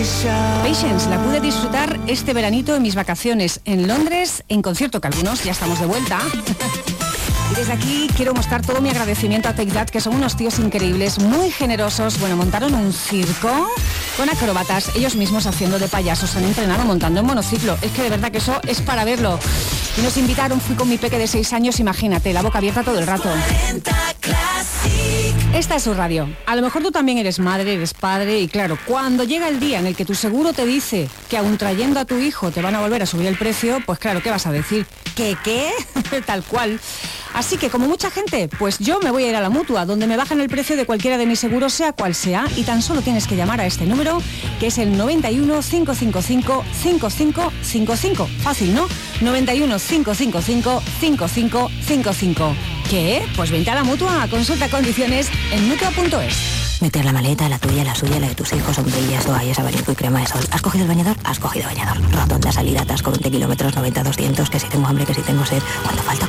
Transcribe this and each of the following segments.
Patience la pude disfrutar este veranito en mis vacaciones en Londres, en concierto, que algunos ya estamos de vuelta. Y desde aquí quiero mostrar todo mi agradecimiento a Take That, que son unos tíos increíbles, muy generosos. Bueno, montaron un circo con acróbatas, ellos mismos haciendo de payasos, han entrenado montando en monociclo. Es que de verdad que eso es para verlo. Y nos invitaron, fui con mi peque de 6 años, imagínate, la boca abierta todo el rato. Esta es su radio. A lo mejor tú también eres madre, eres padre, y claro, cuando llega el día en el que tu seguro te dice que aun trayendo a tu hijo te van a volver a subir el precio, pues claro, ¿qué vas a decir? ¿Qué? Tal cual. Así que, como mucha gente, pues yo me voy a ir a la Mutua, donde me bajan el precio de cualquiera de mis seguros, sea cual sea, y tan solo tienes que llamar a este número, que es el 91 555 5555. Fácil, ¿no? 91 555 5555. ¿Qué? Pues vente a la Mutua, consulta condiciones en mutua.es. Meter la maleta, la tuya, la suya, la de tus hijos, sombrillas, toallas, abanico y crema de sol. ¿Has cogido el bañador? Has cogido bañador. Rotonda, salida, atasco, 20 kilómetros, 90, 200, que si tengo hambre, que si tengo sed. ¿Cuánto falta?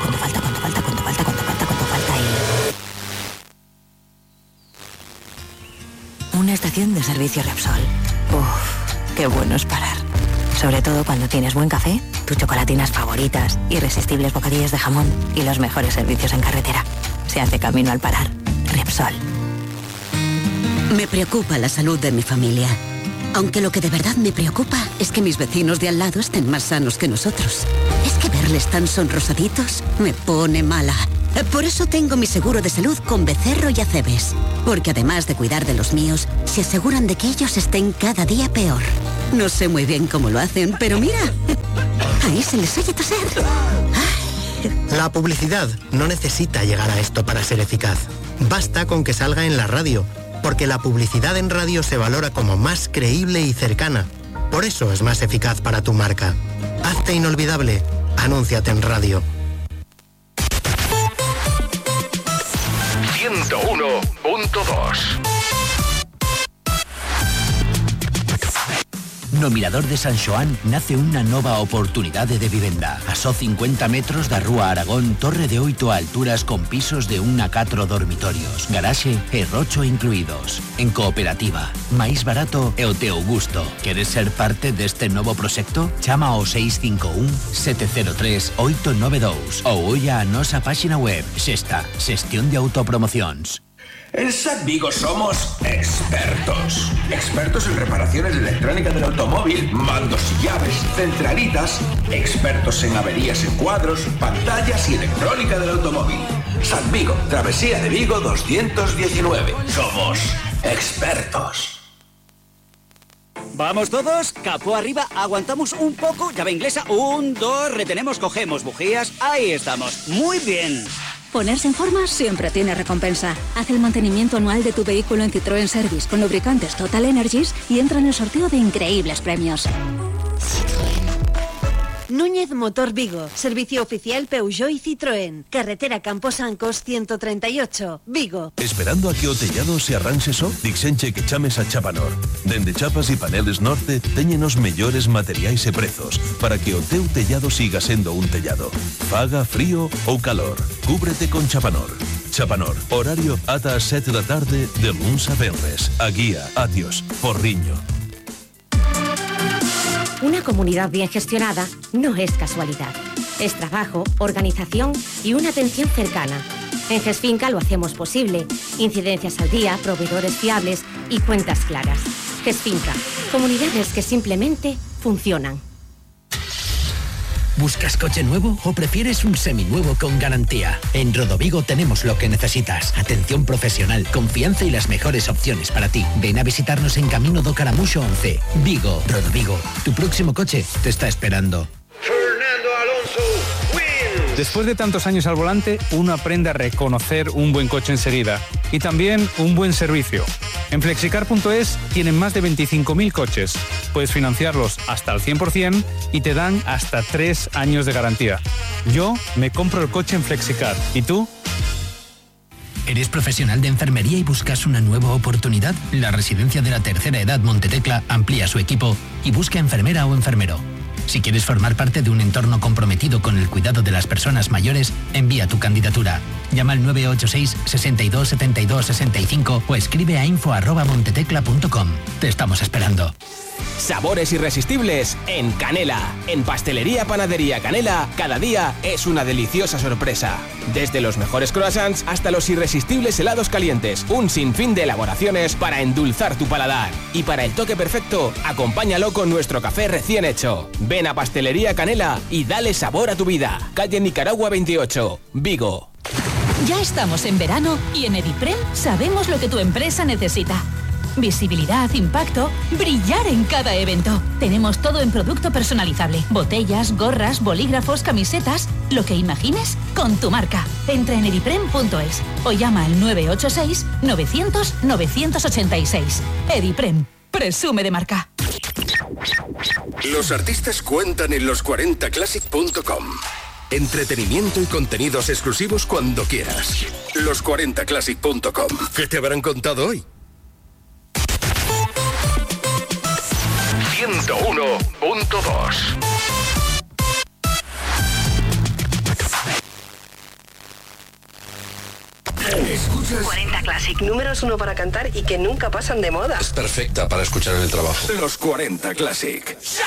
Una estación de servicio Repsol. Uf, qué bueno es parar. Sobre todo cuando tienes buen café, tus chocolatinas favoritas, irresistibles bocadillos de jamón y los mejores servicios en carretera. Se hace camino al parar. Repsol. Me preocupa la salud de mi familia. Aunque lo que de verdad me preocupa es que mis vecinos de al lado estén más sanos que nosotros. Es que verles tan sonrosaditos me pone mala. Por eso tengo mi seguro de salud con Becerro y Acebes. Porque además de cuidar de los míos, se aseguran de que ellos estén cada día peor. No sé muy bien cómo lo hacen, pero mira, ahí se les oye toser. La publicidad no necesita llegar a esto para ser eficaz. Basta con que salga en la radio, porque la publicidad en radio se valora como más creíble y cercana. Por eso es más eficaz para tu marca. Hazte inolvidable. Anúnciate en radio. 101.2. No Mirador de San Xoán nace unha nova oportunidade de vivenda. A só 50 metros da Rúa Aragón, torre de 8 alturas con pisos de 1 a 4 dormitorios, garaxe e rocho incluídos. En cooperativa, máis barato e o teu gusto. Queres ser parte deste novo proxecto? Chama ao 651 703 892 ou olla a nosa páxina web Xesta, Xestión de Autopromocións. En SAT Vigo somos expertos. Expertos en reparaciones de electrónica del automóvil, mandos y llaves, centralitas. Expertos en averías en cuadros, pantallas y electrónica del automóvil. SAT Vigo, Travesía de Vigo 219. Somos expertos. ¿Vamos todos? Capó arriba, aguantamos un poco, llave inglesa, 1, 2, retenemos, cogemos bujías, ahí estamos, muy bien. Ponerse en forma siempre tiene recompensa. Haz el mantenimiento anual de tu vehículo en Citroën Service con lubricantes Total Energies y entra en el sorteo de increíbles premios. Núñez Motor Vigo, servicio oficial Peugeot y Citroën. Carretera Camposancos 138, Vigo. Esperando a que o tellado se arranxe só? Dixenche que chames a Chapanor. Dende Chapas e Paneles Norte teñen os mellores materiais e prezos para que o teu tellado siga sendo un tellado. Faga frío ou calor. Cúbrete con Chapanor. Chapanor, horario ata as 7 da tarde de luns a venres. A Guía, Atios, Porriño. Una comunidad bien gestionada no es casualidad. Es trabajo, organización y una atención cercana. En GESFinca lo hacemos posible. Incidencias al día, proveedores fiables y cuentas claras. GESFinca, comunidades que simplemente funcionan. ¿Buscas coche nuevo o prefieres un seminuevo con garantía? En Rodovigo tenemos lo que necesitas. Atención profesional, confianza y las mejores opciones para ti. Ven a visitarnos en Camino do Caramuxo 11. Vigo, Rodovigo. Tu próximo coche te está esperando. Fernando Alonso wins. Después de tantos años al volante, uno aprende a reconocer un buen coche enseguida. Y también un buen servicio. En Flexicar.es tienen más de 25.000 coches. Puedes financiarlos hasta el 100% y te dan hasta 3 años de garantía. Yo me compro el coche en Flexicar. ¿Y tú? ¿Eres profesional de enfermería y buscas una nueva oportunidad? La Residencia de la Tercera Edad Montetecla amplía su equipo y busca enfermera o enfermero. Si quieres formar parte de un entorno comprometido con el cuidado de las personas mayores, envía tu candidatura. Llama al 986 62 72 65 o escribe a info@montetecla.com. Te estamos esperando. Sabores irresistibles en Canela. En Pastelería Panadería Canela, cada día es una deliciosa sorpresa. Desde los mejores croissants hasta los irresistibles helados calientes. Un sinfín de elaboraciones para endulzar tu paladar. Y para el toque perfecto, acompáñalo con nuestro café recién hecho. Ven a Pastelería Canela y dale sabor a tu vida. Calle Nicaragua 28, Vigo. Ya estamos en verano y en Ediprem sabemos lo que tu empresa necesita. Visibilidad, impacto, brillar en cada evento. Tenemos todo en producto personalizable. Botellas, gorras, bolígrafos, camisetas, lo que imagines con tu marca. Entra en ediprem.es o llama al 986 900 986. Ediprem, presume de marca. Los artistas cuentan en los40classic.com. Entretenimiento y contenidos exclusivos cuando quieras. Los40classic.com. ¿Qué te habrán contado hoy? 101.2. ¿Escuchas? 40 Classic, números 1 para cantar y que nunca pasan de moda. Es perfecta para escuchar en el trabajo. Los 40 Classic.